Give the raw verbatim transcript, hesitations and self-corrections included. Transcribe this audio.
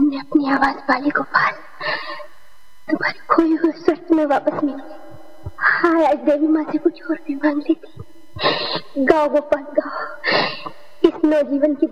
तुमने अपनी आवाज पाली गोपाल, तुम्हारे खोए हुए स्वर में वापस मिली। हाय आज देवी माँ से कुछ और भी मांग लेती। गाओ गोपाल गाओ, इस नौजीवन की